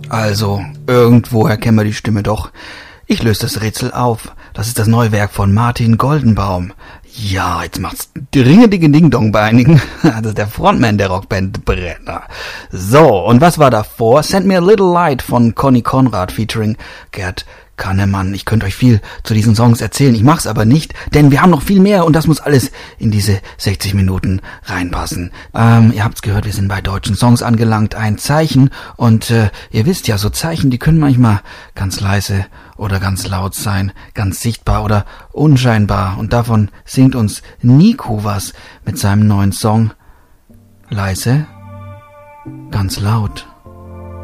Also, irgendwoher kennen wir die Stimme doch. Ich löse das Rätsel auf. Das ist das neue Werk von Martin Goldenbaum. Ja, jetzt macht's Ding-Dong bei einigen. Das ist der Frontman der Rockband Brenner. So, und was war davor? Send Me a Little Light von Conny Konrad featuring Gerd Kannemann. Ich könnte euch viel zu diesen Songs erzählen. Ich mach's aber nicht, denn wir haben noch viel mehr und das muss alles in diese 60 Minuten reinpassen. Ihr habt's gehört, wir sind bei deutschen Songs angelangt. Ein Zeichen und ihr wisst ja, so Zeichen, die können manchmal ganz leise oder ganz laut sein, ganz sichtbar oder unscheinbar. Und davon singt uns Nico was mit seinem neuen Song. Leise, ganz laut.